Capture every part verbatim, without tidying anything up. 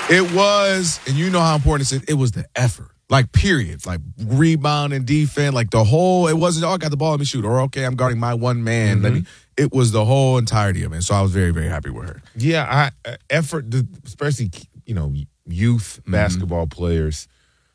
It was, and you know how important it is, it was the effort. Like, period. Like, rebound and defense, like the whole, it wasn't, oh, I got the ball, let me shoot. Or, okay, I'm guarding my one man. Mm-hmm. Let me, it was the whole entirety of it. So I was very, very happy with her. Yeah, I, effort, especially, you know, youth mm-hmm. basketball players,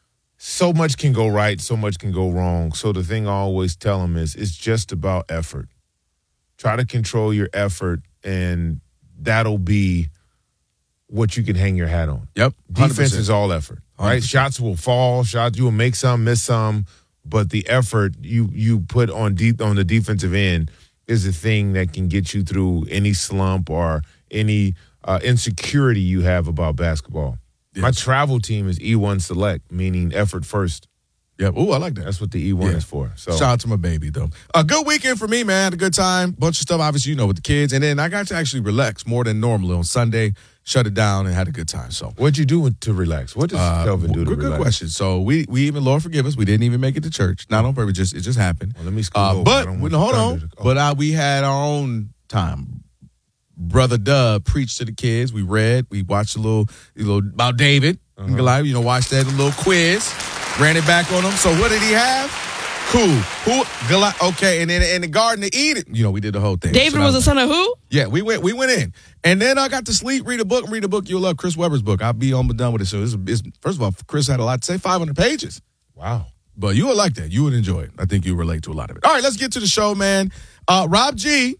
so much can go right, so much can go wrong. So the thing I always tell them is it's just about effort. Try to control your effort, and that'll be what you can hang your hat on. Yep. Defense is all effort, right? one hundred percent. Shots will fall, shots you will make some, miss some, but the effort you you put on deep on the defensive end is the thing that can get you through any slump or any uh, insecurity you have about basketball. Yes. My travel team is E one Select, meaning effort first. Yep. Ooh, I like that. That's what the E one yeah. is for. So shout out to my baby, though. A good weekend for me, man. Had a good time. Bunch of stuff, obviously, you know, with the kids. And then I got to actually relax more than normally on Sunday. Shut it down and had a good time. So what'd you do to relax? What does uh, Kelvin do to good, relax? Good question. So we we even, Lord forgive us, we didn't even make it to church. Not on purpose. Just it just happened. Well, let me scoot uh, over. But hold on. To, oh. But uh, we had our own time. Brother Dub preached to the kids. We read. We watched a little, a little about David uh-huh. and Goliath. You know, watched that little quiz. Ran it back on him. So what did he have? Cool. Who? Goliath. Okay. And then in the Garden of Eden, you know, we did the whole thing. David so was, was the son of who? Yeah, we went. We went in, and then I got to sleep, read a book, and read a book you'll love. Chris Webber's book. I'll be almost done with it. So it's, it's first of all, Chris had a lot to say. five hundred pages. Wow. But you would like that. You would enjoy it. I think you relate to a lot of it. All right, let's get to the show, man. Uh, Rob G.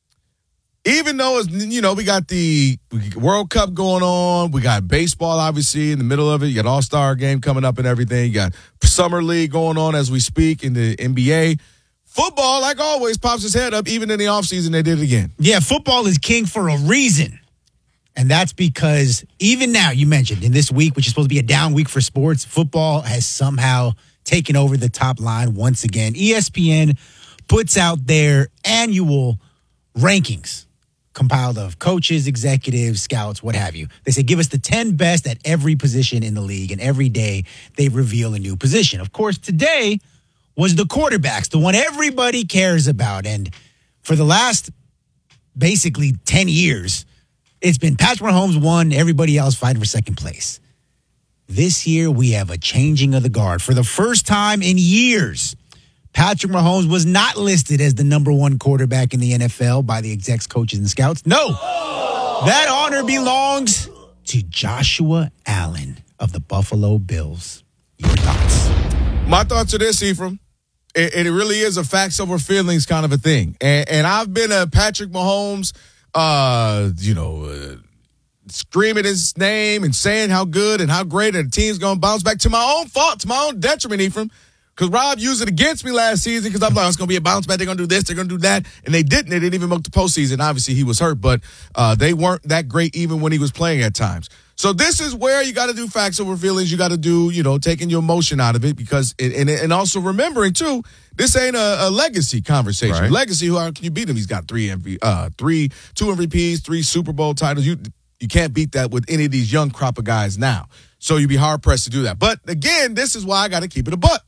Even though it's, you know, we got the World Cup going on, we got baseball obviously in the middle of it. You got All-Star game coming up and everything. You got Summer League going on as we speak in the N B A. Football, like always, pops his head up. Even in the offseason, they did it again. Yeah, football is king for a reason. And that's because even now, you mentioned, in this week, which is supposed to be a down week for sports, football has somehow taken over the top line once again. E S P N puts out their annual rankings compiled of coaches, executives, scouts, what have you. They say, give us the ten best at every position in the league, and every day they reveal a new position. Of course, today was the quarterbacks, the one everybody cares about. And for the last basically ten years, it's been Patrick Mahomes one, everybody else fighting for second place. This year, we have a changing of the guard. For the first time in years, Patrick Mahomes was not listed as the number one quarterback in the N F L by the execs, coaches, and scouts. No, that honor belongs to Joshua Allen of the Buffalo Bills. Your thoughts? My thoughts are this, Ephraim. It, it really is a facts over feelings kind of a thing. And, and I've been a Patrick Mahomes, uh, you know, uh, screaming his name and saying how good and how great and the team's going to bounce back to my own fault, to my own detriment, Ephraim. Because Rob used it against me last season because I'm like, oh, it's going to be a bounce back. They're going to do this. They're going to do that. And they didn't. They didn't even make the postseason. Obviously, he was hurt, but uh, they weren't that great even when he was playing at times. So this is where you got to do facts over feelings. You got to do, you know, taking your emotion out of it because, it, and and also remembering, too, this ain't a, a legacy conversation. Right. Legacy, who how can you beat him? He's got three, M V, uh, three, two M V Ps, three Super Bowl titles. You, you can't beat that with any of these young crop of guys now. So you'd be hard-pressed to do that. But, again, this is why I got to keep it a buck.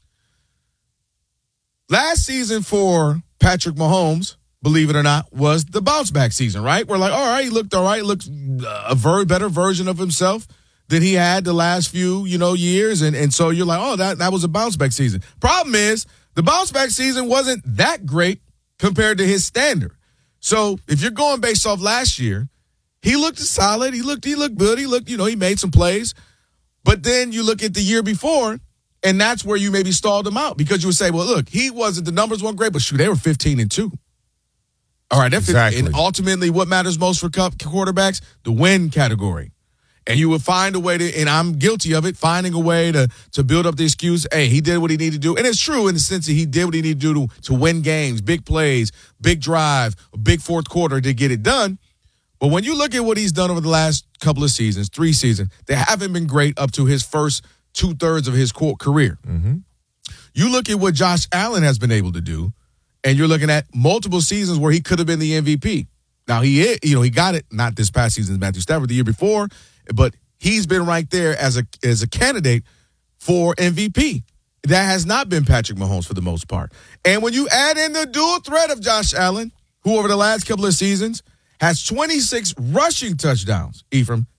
Last season for Patrick Mahomes, believe it or not, was the bounce back season, right? We're like, all right, he looked all right, looked a very better version of himself than he had the last few, you know, years. And, and so you're like, oh, that, that was a bounce back season. Problem is, the bounce back season wasn't that great compared to his standard. So if you're going based off last year, he looked solid. He looked, he looked good. He looked, you know, he made some plays. But then you look at the year before, and that's where you maybe stalled him out because you would say, well, look, he wasn't, the numbers weren't great, but shoot, they were fifteen and two. All right, that's exactly. And ultimately, what matters most for quarterbacks? The win category. And you would find a way to, and I'm guilty of it, finding a way to to build up the excuse, hey, he did what he needed to do. And it's true in the sense that he did what he needed to do to, to win games, big plays, big drive, a big fourth quarter to get it done. But when you look at what he's done over the last couple of seasons, three seasons, they haven't been great up to his first two-thirds of his career. Mm-hmm. You look at what Josh Allen has been able to do, and you're looking at multiple seasons where he could have been the M V P. Now, he is, you know, he got it, not this past season, Matthew Stafford, the year before, but he's been right there as a as a candidate for M V P. That has not been Patrick Mahomes for the most part. And when you add in the dual threat of Josh Allen, who over the last couple of seasons has twenty-six rushing touchdowns, Ephraim,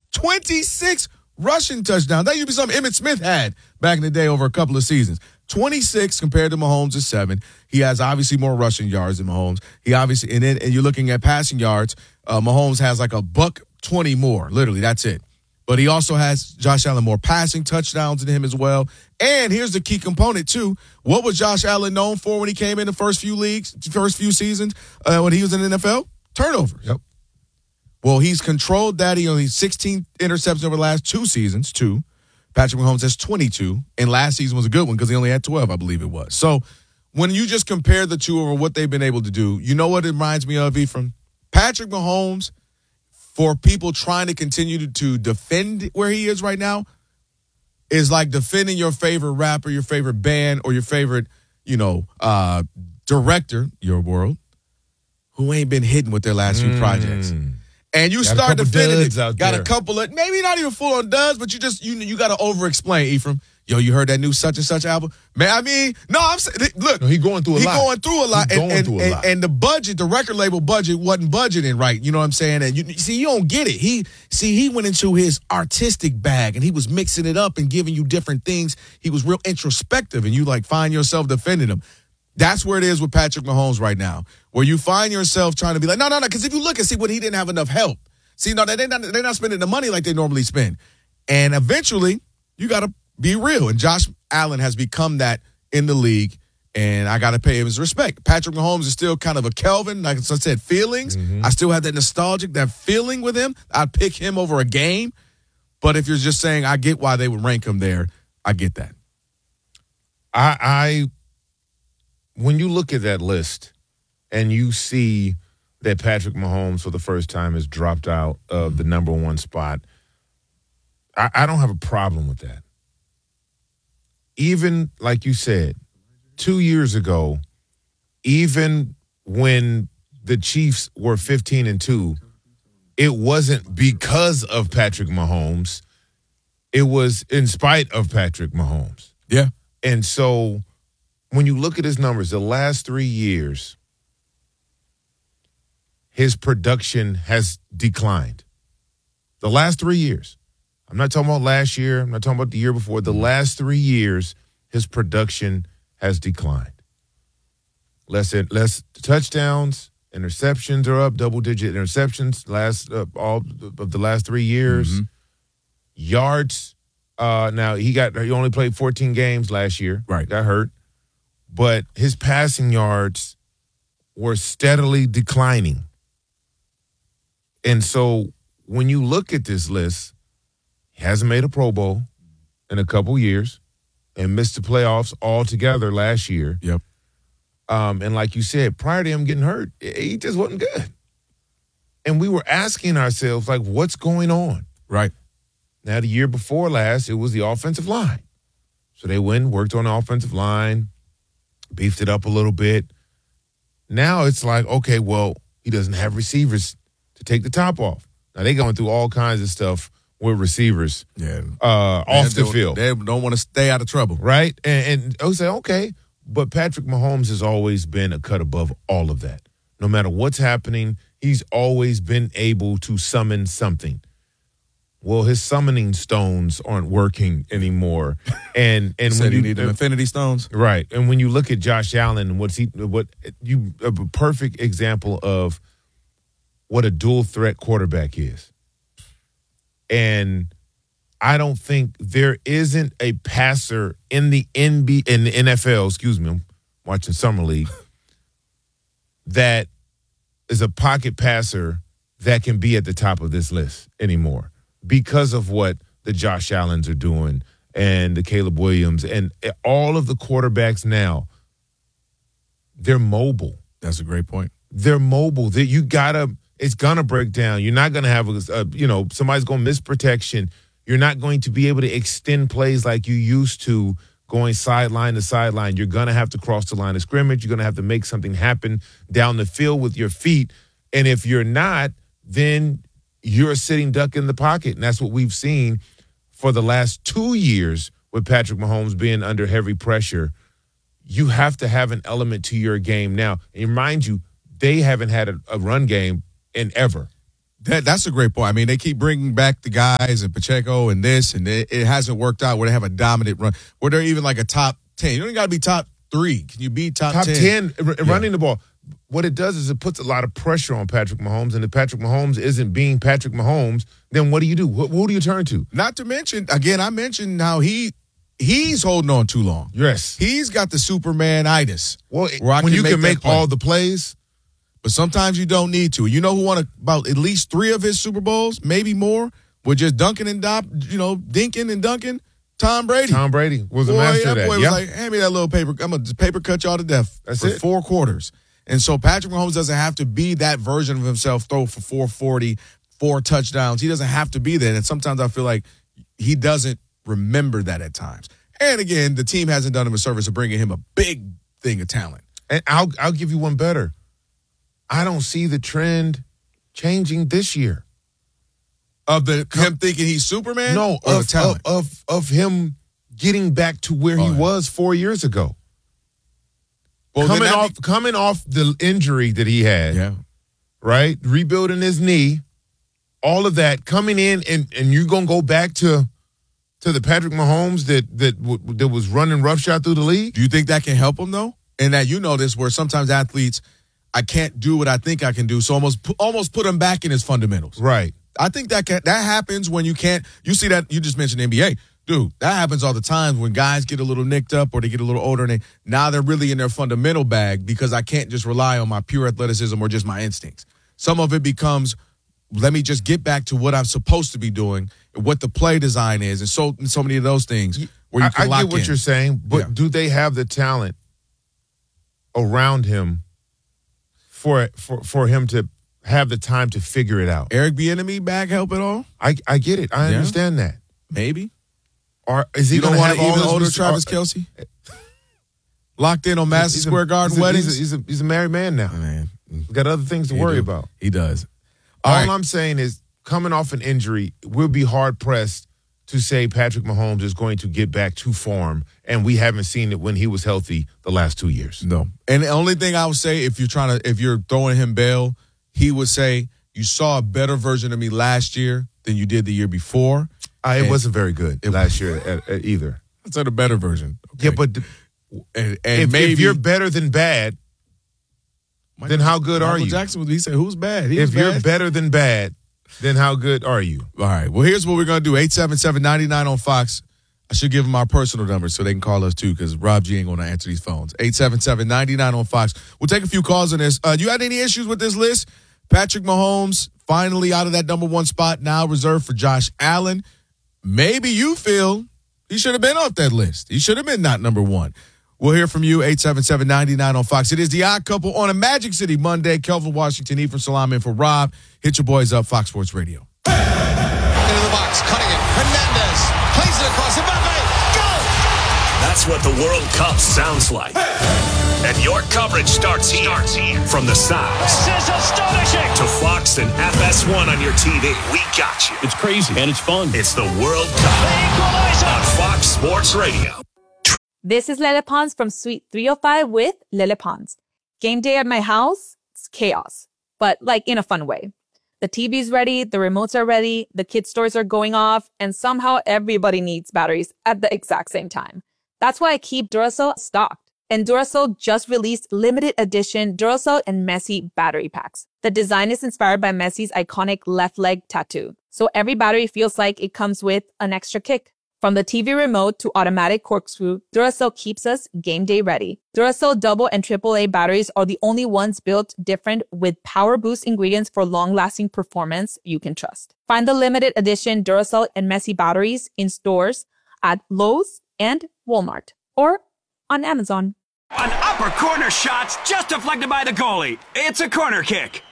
twenty-six rushing touchdowns. That used to be something Emmitt Smith had back in the day over a couple of seasons. twenty-six compared to Mahomes is seven. He has obviously more rushing yards than Mahomes. He obviously, and then and you're looking at passing yards. Uh, Mahomes has like a buck twenty more. Literally, that's it. But he also has Josh Allen more passing touchdowns than him as well. And here's the key component too. What was Josh Allen known for when he came in the first few leagues, first few seasons uh, when he was in the N F L? Turnovers. Yep. Well, he's controlled that. He only sixteen interceptions over the last two seasons, two. Patrick Mahomes has twenty-two, and last season was a good one because he only had twelve, I believe it was. So when you just compare the two over what they've been able to do, you know what it reminds me of, Ephraim? Patrick Mahomes, for people trying to continue to, to defend where he is right now, is like defending your favorite rapper, your favorite band, or your favorite, you know, uh, director, your world, who ain't been hitting with their last few Mm. projects. And you Got a start couple defending duds it. out Got there. a couple of, maybe not even full on duds, but you just, you you got to over explain, Ephraim. Yo, you heard that new such and such album? Man, I mean, no, I'm saying, look. No, he going through a he lot. going through a lot. He and, going and, through a and, lot. and the budget, the record label budget wasn't budgeting right. You know what I'm saying? And you you see, you don't get it. He, see, he went into his artistic bag and he was mixing it up and giving you different things. He was real introspective and you like find yourself defending him. That's where it is with Patrick Mahomes right now, where you find yourself trying to be like, no, no, no, because if you look and see what he didn't have enough help. See, no, they're not, they're not spending the money like they normally spend. And eventually, you got to be real. And Josh Allen has become that in the league, and I got to pay him his respect. Patrick Mahomes is still kind of a Kelvin, like I said, feelings. Mm-hmm. I still have that nostalgic, that feeling with him. I'd pick him over a game. But if you're just saying, I get why they would rank him there, I get that. I, I, when you look at that list and you see that Patrick Mahomes for the first time has dropped out of the number one spot, I, I don't have a problem with that. Even, like you said, two years ago, even when the Chiefs were fifteen and two, it wasn't because of Patrick Mahomes. It was in spite of Patrick Mahomes. Yeah. And so when you look at his numbers, the last three years, his production has declined. The last three years. I'm not talking about last year. I'm not talking about the year before. The last three years, his production has declined. Less less touchdowns, interceptions are up, double-digit interceptions last uh, all of the last three years. Mm-hmm. Yards. Uh, now he got he only played fourteen games last year. Right. Got hurt, but his passing yards were steadily declining. And so when you look at this list, he hasn't made a Pro Bowl in a couple years and missed the playoffs altogether last year. Yep. Um, and like you said, prior to him getting hurt, he just wasn't good. And we were asking ourselves, like, what's going on? Right. Now, the year before last, it was the offensive line. So they went and worked on the offensive line, beefed it up a little bit. Now it's like, okay, well, he doesn't have receivers to take the top off. Now, they're going through all kinds of stuff with receivers Yeah. uh, off They the don't- field. They don't want to stay out of trouble. Right? And, and I would say, okay, but Patrick Mahomes has always been a cut above all of that. No matter what's happening, he's always been able to summon something. Well, his summoning stones aren't working anymore. And and Said when you you need them Infinity Stones. right, and when you look at Josh Allen, what's he what you a perfect example of what a dual threat quarterback is. And I don't think there isn't a passer in the N B A in the N F L, excuse me, I'm watching Summer League, that is a pocket passer that can be at the top of this list anymore because of what the Josh Allens are doing and the Caleb Williams and all of the quarterbacks now. They're mobile. That's a great point. They're mobile. That you gotta. It's gonna break down. You're not gonna have a, a you know somebody's gonna miss protection. You're not going to be able to extend plays like you used to, going sideline to sideline. You're going to have to cross the line of scrimmage. You're going to have to make something happen down the field with your feet. And if you're not, then you're a sitting duck in the pocket. And that's what we've seen for the last two years with Patrick Mahomes being under heavy pressure. You have to have an element to your game now. And mind you, they haven't had a, a run game in ever. That, that's a great point. I mean, they keep bringing back the guys and Pacheco and this, and it, it hasn't worked out where they have a dominant run, where they're even like a top ten. You don't even got to be top three. Can you be top, top ten? ten? r- Yeah. Running the ball. What it does is it puts a lot of pressure on Patrick Mahomes, and if Patrick Mahomes isn't being Patrick Mahomes, then what do you do? Who, who do you turn to? Not to mention, again, I mentioned how he he's holding on too long. Yes. He's got the Superman-itis. Well, where I when you make can that make play. all the plays, But sometimes you don't need to. You know who won about at least three of his Super Bowls, maybe more, with just dunking and dop, you know, dinking and dunking? Tom Brady. Tom Brady was a boy, master that of that. boy Yeah. was like, hand me that little paper. I'm going to paper cut y'all to death That's for it. four quarters. And so Patrick Mahomes doesn't have to be that version of himself, throw for four forty, four touchdowns. He doesn't have to be that. And sometimes I feel like he doesn't remember that at times. And again, the team hasn't done him a service of bringing him a big thing of talent. And I'll I'll give you one better. I don't see the trend changing this year. Of the him thinking he's Superman? No, or the of, talent? of of of him getting back to where Oh, he yeah. was four years ago. Well, then coming that off coming off the injury that he had, Yeah. right? Rebuilding his knee, all of that coming in, and and you're gonna go back to to the Patrick Mahomes that that w- that was running roughshod through the league. Do you think that can help him though? And that you know this, where sometimes athletes, I can't do what I think I can do, so almost pu- almost put him back in his fundamentals. Right. I think that can, that happens when you can't. You see that you just mentioned N B A, dude. That happens all the time when guys get a little nicked up or they get a little older and they now they're really in their fundamental bag because I can't just rely on my pure athleticism or just my instincts. Some of it becomes, let me just get back to what I'm supposed to be doing, what the play design is, and so so many of those things where you I, can I lock get what in. you're saying, but Yeah. do they have the talent around him for for for him to have the time to figure it out? Eric Bieniemy back help at all? I I get it. I Yeah. understand that. Maybe. Or is he You don't going to want have to all even his older res- Travis or- Kelce? Locked in on Madison he's a- Square Garden he's a, weddings? He's a, he's, a, he's a married man now. Man, He's got other things to he worry do. about. He does. All All right. I'm saying is, coming off an injury, we'll be hard pressed to say Patrick Mahomes is going to get back to form, and we haven't seen it when he was healthy the last two years. No. And the only thing I would say, if you're trying to, if you're throwing him bail, he would say, you saw a better version of me last year than you did the year before. Uh, it And- wasn't very good last year at, at either. I said a better version. Okay. Yeah, but and, and if, maybe if you're better than bad, Michael- then how good are Michael you? Jackson was, he said, who's bad? He If was you're bad. better than bad, then how good are you? All right. Well, here's what we're going to do. eight seven seven, nine nine on Fox. I should give them our personal numbers so they can call us too, because Rob G ain't going to answer these phones. eight seven seven, nine nine on Fox. We'll take a few calls on this. Uh, you had any issues with this list? Patrick Mahomes finally out of that number one spot, now reserved for Josh Allen. Maybe you feel he should have been off that list. He should have been not number one. We'll hear from you, eight seven seven, nine nine on Fox. It is the Odd Couple on a Magic City Monday. Kelvin Washington, Ephraim Salam in for Rob. Hit your boys up, Fox Sports Radio. Into the box, cutting it. Hernandez plays it across the Mbappe. Go! That's what the World Cup sounds like. And your coverage starts here. Starts here. From the South This is astonishing. to Fox and F S one on your T V. We got you. It's crazy and it's fun. It's the World Cup on Fox Sports Radio. This is Lele Pons from Suite three oh five with Lele Pons. Game day at my house, it's chaos, but like in a fun way. The T V's ready, the remotes are ready, the kids' toys are going off, and somehow everybody needs batteries at the exact same time. That's why I keep Duracell stocked. And Duracell just released limited edition Duracell and Messi battery packs. The design is inspired by Messi's iconic left leg tattoo, so every battery feels like it comes with an extra kick. From the T V remote to automatic corkscrew, Duracell keeps us game day ready. Duracell double and triple A batteries are the only ones built different with power boost ingredients for long-lasting performance you can trust. Find the limited edition Duracell and Messi batteries in stores at Lowe's and Walmart or on Amazon. An upper corner shot's just deflected by the goalie. It's a corner kick.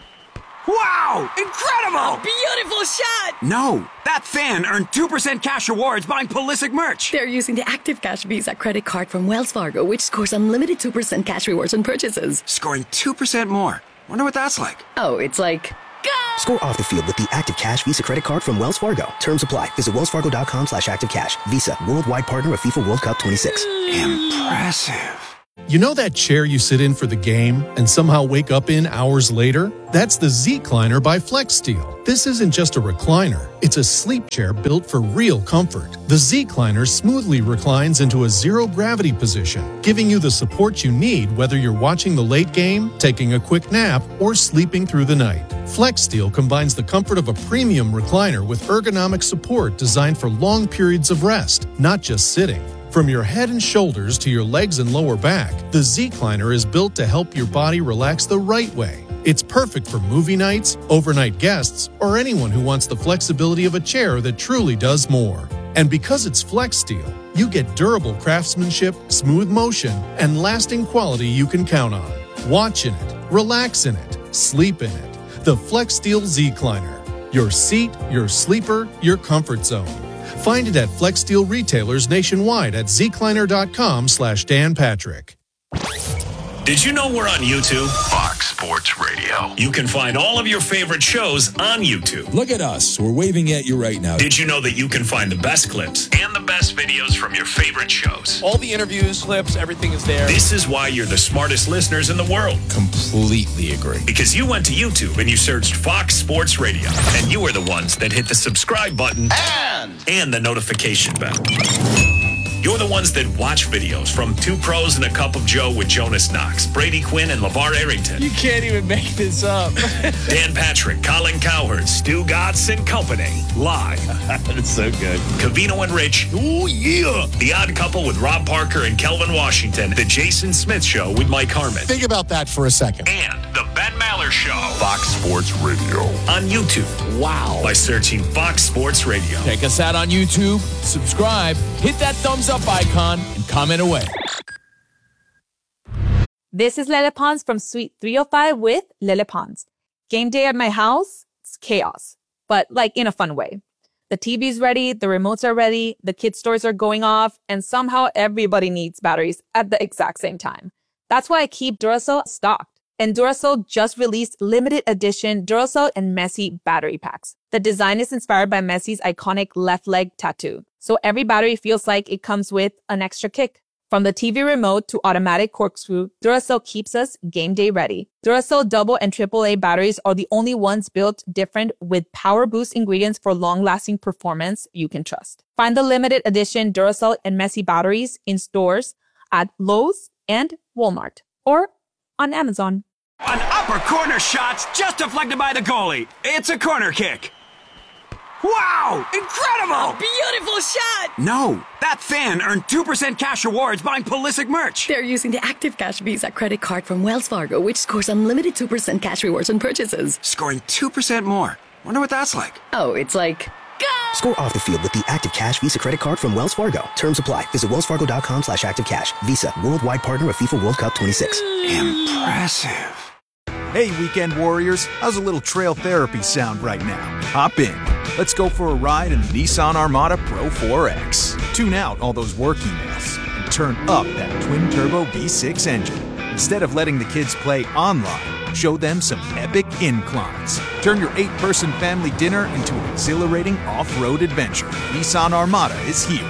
Wow! Incredible! Beautiful shot! No, that fan earned two percent cash rewards buying Pulisic merch. They're using the Active Cash Visa credit card from Wells Fargo, which scores unlimited two percent cash rewards on purchases. Scoring two percent more. Wonder what that's like. Oh, it's like, go! Score off the field with the Active Cash Visa credit card from Wells Fargo. Terms apply. Visit wellsfargo.com slash active cash. Visa, worldwide partner of FIFA World Cup twenty-six. Impressive. You know that chair you sit in for the game and somehow wake up in hours later? That's the Z-Cliner by FlexSteel. This isn't just a recliner. It's a sleep chair built for real comfort. The Z-Cliner smoothly reclines into a zero-gravity position, giving you the support you need whether you're watching the late game, taking a quick nap, or sleeping through the night. FlexSteel combines the comfort of a premium recliner with ergonomic support designed for long periods of rest, not just sitting. From your head and shoulders to your legs and lower back, the Z-Cliner is built to help your body relax the right way. It's perfect for movie nights, overnight guests, or anyone who wants the flexibility of a chair that truly does more. And because it's FlexSteel, you get durable craftsmanship, smooth motion, and lasting quality you can count on. Watch in it, relax in it, sleep in it. The FlexSteel Z-Cliner. Your seat, your sleeper, your comfort zone. Find it at FlexSteel retailers nationwide at zcliner.com slash Dan Patrick. Did you know we're on YouTube? Fox Sports Radio. You can find all of your favorite shows on YouTube. Look at us. We're waving at you right now. Did you know that you can find the best clips and the best videos from your favorite shows? All the interviews, clips, everything is there. This is why you're the smartest listeners in the world. Completely agree. Because you went to YouTube and you searched Fox Sports Radio. And you were the ones that hit the subscribe button And, and the notification bell. You're the ones that watch videos from Two Pros and a Cup of Joe with Jonas Knox, Brady Quinn, and LeVar Arrington. You can't even make this up. Dan Patrick, Colin Cowherd, Stu Gatz and Company. Live. That's so good. Cavino and Rich. Oh, yeah. The Odd Couple with Rob Parker and Kelvin Washington. The Jason Smith Show with Mike Harmon. Think about that for a second. And the Ben Maller Show. Fox Sports Radio. On YouTube. Wow. By searching Fox Sports Radio. Check us out on YouTube. Subscribe. Hit that thumbs up icon and comment away. This is Lele Pons from Suite three oh five with Lele Pons. Game day at my house, it's chaos, but like in a fun way. The T V's ready, the remotes are ready, the kids' stores are going off, and somehow everybody needs batteries at the exact same time. That's why I keep Duracell stocked. And Duracell just released limited edition Duracell and Messi battery packs. The design is inspired by Messi's iconic left leg tattoo. So every battery feels like it comes with an extra kick. From the T V remote to automatic corkscrew, Duracell keeps us game day ready. Duracell double and triple A batteries are the only ones built different with power boost ingredients for long-lasting performance you can trust. Find the limited edition Duracell and Messi batteries in stores at Lowe's and Walmart or on Amazon. An upper corner shot's just deflected by the goalie. It's a corner kick. Wow! Incredible! Beautiful shot! No, that fan earned two percent cash rewards buying Pulisic merch. They're using the Active Cash Visa credit card from Wells Fargo, which scores unlimited two percent cash rewards on purchases. Scoring two percent more. Wonder what that's like. Oh, it's like... Go! Score off the field with the Active Cash Visa credit card from Wells Fargo. Terms apply. Visit wellsfargo.com slash activecash. Visa, worldwide partner of FIFA World Cup twenty-six. Impressive. Hey, weekend warriors, how's a little trail therapy sound right now? Hop in. Let's go for a ride in the Nissan Armada Pro four X. Tune out all those work emails and turn up that twin-turbo V six engine. Instead of letting the kids play online, show them some epic inclines. Turn your eight-person family dinner into an exhilarating off-road adventure. Nissan Armada is here.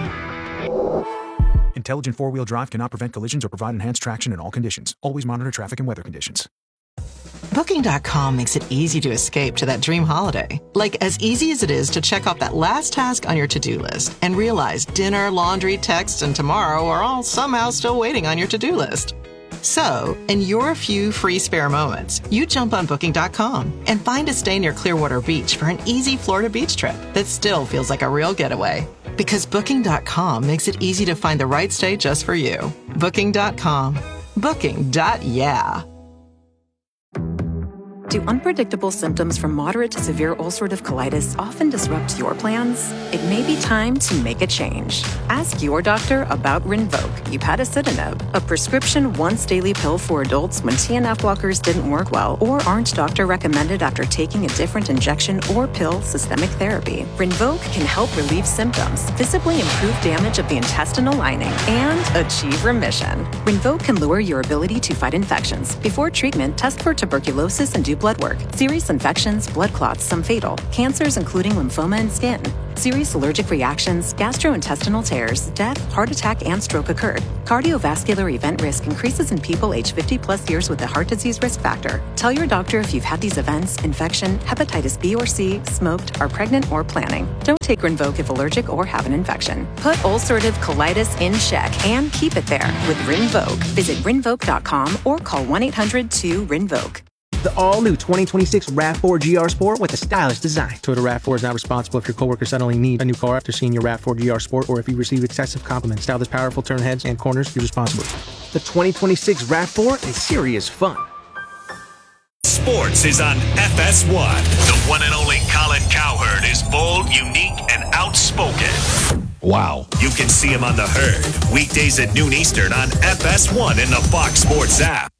Intelligent four-wheel drive cannot prevent collisions or provide enhanced traction in all conditions. Always monitor traffic and weather conditions. Booking dot com makes it easy to escape to that dream holiday. Like as easy as it is to check off that last task on your to-do list and realize dinner, laundry, texts, and tomorrow are all somehow still waiting on your to-do list. So, in your few free spare moments, you jump on Booking dot com and find a stay near Clearwater Beach for an easy Florida beach trip that still feels like a real getaway. Because Booking dot com makes it easy to find the right stay just for you. Booking dot com. Booking. Yeah. Do unpredictable symptoms from moderate to severe ulcerative colitis often disrupt your plans? It may be time to make a change. Ask your doctor about Rinvoq, upadacitinib, a prescription once-daily pill for adults when T N F blockers didn't work well or aren't doctor recommended after taking a different injection or pill systemic therapy. Rinvoq can help relieve symptoms, visibly improve damage of the intestinal lining, and achieve remission. Rinvoq can lower your ability to fight infections. Before treatment, test for tuberculosis and do blood work. Serious infections, blood clots, some fatal. Cancers, including lymphoma and skin. Serious allergic reactions, gastrointestinal tears, death, heart attack, and stroke occurred. Cardiovascular event risk increases in people aged fifty plus years with a heart disease risk factor. Tell your doctor if you've had these events, infection, hepatitis B or C, smoked, are pregnant, or planning. Don't take Rinvoq if allergic or have an infection. Put ulcerative colitis in check and keep it there with Rinvoq. Visit rinvoq dot com or call one eight hundred two rinvoq. The all-new twenty twenty-six RAV four G R Sport with a stylish design. Toyota RAV four is not responsible if your coworker suddenly needs a new car after seeing your RAV four G R Sport or if you receive excessive compliments. Style this powerful, turn heads and corners, use responsibly. The twenty twenty-six RAV four is serious fun. Sports is on F S one. The one and only Colin Cowherd is bold, unique, and outspoken. Wow. You can see him on The Herd, weekdays at noon Eastern on F S one in the Fox Sports app.